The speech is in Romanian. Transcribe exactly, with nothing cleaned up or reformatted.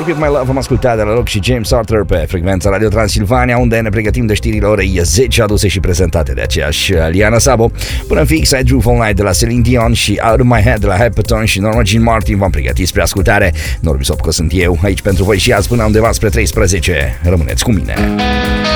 Work With My Love am ascultat de la Rock și James Arthur pe frecvența Radio Transilvania, unde ne pregătim de știrile orei zece aduse și prezentate de aceeași Liana Sabo. Până în fix, I Drove All Night de la Celine Dion și Out of My Head de la Hypertone și Norma Jean Martin v-am pregătit spre ascultare. Norbi Sopco sunt eu, aici pentru voi și azi până undeva spre treisprezece. Rămâneți cu mine.